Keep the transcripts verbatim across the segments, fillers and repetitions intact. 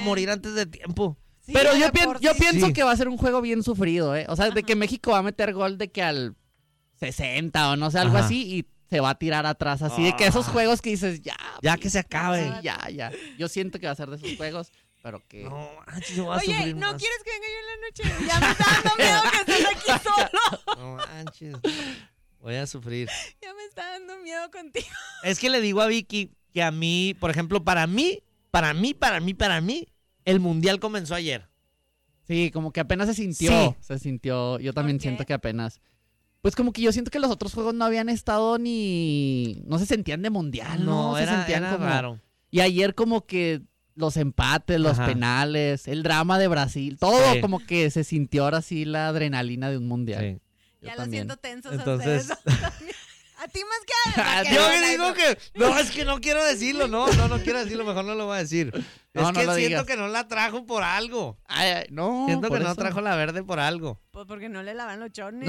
morir antes de tiempo. Sí, Pero yo, pi- por yo sí. pienso Sí. que va a ser un juego bien sufrido, ¿eh? O sea, de Ajá. que México va a meter gol de que al sesenta o no sé, algo Ajá. así, y se va a tirar atrás. Así de que esos Ah. juegos que dices, ya. Ya que se acabe. Sí, ya, ya. Yo siento que va a ser de esos juegos, pero que... No, manches, yo voy a Oye, sufrir ¿no más. quieres que venga yo en la noche? Ya me está dando miedo que estés aquí solo. No manches. Voy a sufrir. Ya me está dando miedo contigo. Es que le digo a Vicky que a mí, por ejemplo, para mí, para mí, para mí, para mí, el mundial comenzó ayer. Sí, como que apenas se sintió. Sí. Se sintió. Yo también ¿Por qué? siento que apenas. Pues como que yo siento que los otros juegos no habían estado ni. No se sentían de mundial, ¿no? No, se era, sentían era como. raro. Y ayer como que los empates, los Ajá. penales, el drama de Brasil, todo Sí. como que se sintió ahora sí la adrenalina de un mundial. Sí. Yo Ya lo también. siento tensos Entonces- a ustedes. A ti más que a Yo que Yo no, que no, digo no. que, no, es que no quiero decirlo, no, no, no quiero decirlo, mejor no lo voy a decir. No, es no que lo siento digas. que no la trajo por algo. Ay, ay, no. Siento por que no eso. trajo la verde por algo. Pues porque no le lavan los chones.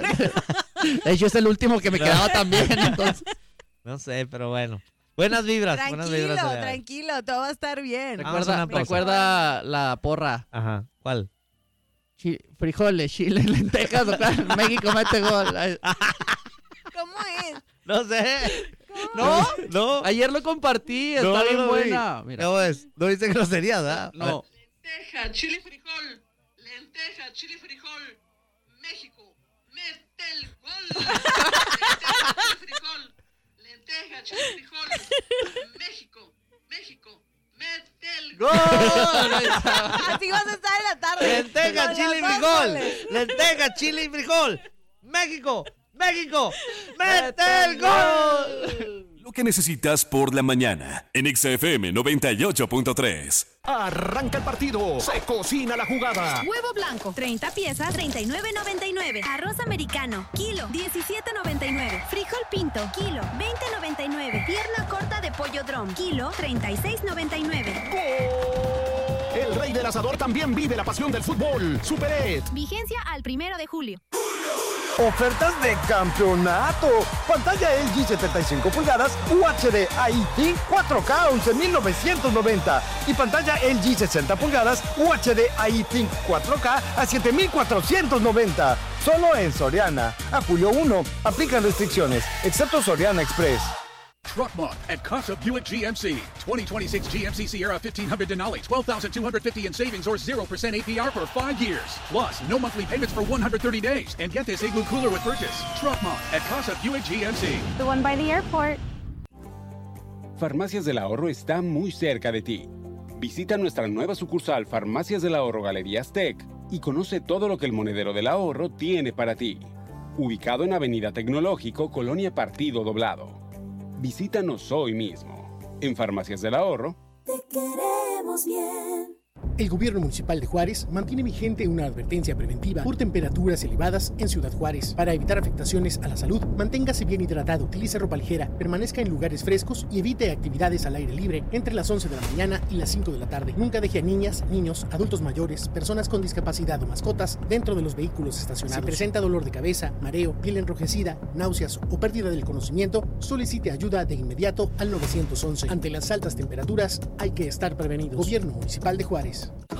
De hecho, es el último que me quedaba también, entonces. No sé, pero bueno. Buenas vibras, buenas Tranquilo, vibras. Adrián. tranquilo, todo va a estar bien. Vamos a Recuerda, una pausa. recuerda la porra. Ajá, ¿cuál? Chi- frijoles, chile, lentejas, o cuál, México mete gol. Ay, ¿Cómo es? No sé. ¿No? No. Ayer lo compartí, está No, no bien lo vi. buena. Mira. ¿Cómo es? No dice groserías, ¿verdad? No. Lenteja, chile, frijol. Lenteja, chile, frijol. México, mete el gol. Lenteja, chile, frijol. Lenteja, chile, frijol. México, México, mete el gol. ¡Gol! Ahí está. Así vas a estar en la tarde. Lenteja, Con chile y los frijol. ángeles. Lenteja, chile y frijol. México, México, mete el gol. Lo que necesitas por la mañana en X F M noventa y ocho punto tres. Arranca el partido, se cocina la jugada. Huevo blanco, treinta piezas, treinta y nueve noventa y nueve. Arroz americano, kilo, diecisiete noventa y nueve. Frijol pinto, kilo, veinte noventa y nueve. Pierna corta de pollo drum, kilo, treinta y seis noventa y nueve. ¡Gol! El rey del asador también vive la pasión del fútbol. Super Ed. Vigencia al primero de julio. Ofertas de campeonato. Pantalla L G setenta y cinco pulgadas U H D I T cuatro K once mil novecientos noventa y pantalla L G sesenta pulgadas U H D I T cuatro K a siete mil cuatrocientos noventa. Solo en Soriana. A julio uno. Aplican restricciones, excepto Soriana Express. Truck Month at Casa Buick G M C. twenty twenty-six G M C Sierra fifteen hundred Denali, twelve thousand two hundred fifty in savings or zero percent A P R for five years. Plus, no monthly payments for one hundred thirty days. And get this Igloo cooler with purchase. Truck Month at Casa Buick G M C. The one by the airport. Farmacias del Ahorro está muy cerca de ti. Visita nuestra nueva sucursal Farmacias del Ahorro Galerías Tech y conoce todo lo que el Monedero del Ahorro tiene para ti. Ubicado en Avenida Tecnológico, Colonia Partido Doblado. Visítanos hoy mismo. En Farmacias del Ahorro. Te queremos bien. El gobierno municipal de Juárez mantiene vigente una advertencia preventiva por temperaturas elevadas en Ciudad Juárez. Para evitar afectaciones a la salud, manténgase bien hidratado, utilice ropa ligera, permanezca en lugares frescos y evite actividades al aire libre entre las once de la mañana y las cinco de la tarde. Nunca deje a niñas, niños, adultos mayores, personas con discapacidad o mascotas dentro de los vehículos estacionados. Si presenta dolor de cabeza, mareo, piel enrojecida, náuseas o pérdida del conocimiento, solicite ayuda de inmediato al nueve once. Ante las altas temperaturas, hay que estar prevenidos. Gobierno Municipal de Juárez.